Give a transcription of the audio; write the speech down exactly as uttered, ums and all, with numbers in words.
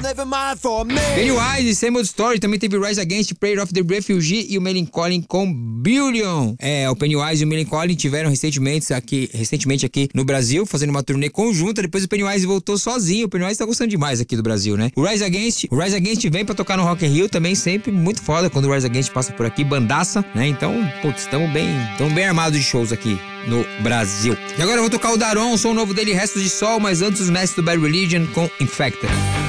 Pennywise, Same Old Story, também teve Rise Against, Prayer of the Refugee e o Millencolin com Billion. É, o Pennywise e o Millencolin tiveram recentemente aqui, recentemente aqui no Brasil, fazendo uma turnê conjunta. Depois o Pennywise voltou sozinho. O Pennywise tá gostando demais aqui do Brasil, né? O Rise Against, o Rise Against vem pra tocar no Rock in Rio também, sempre muito foda quando o Rise Against passa por aqui, bandaça, né? Então, putz, estamos bem, estamos bem armados de shows aqui no Brasil. E agora eu vou tocar o Daron, o som novo dele, Restos de Sol, mas antes os mestres do Bad Religion com Infected.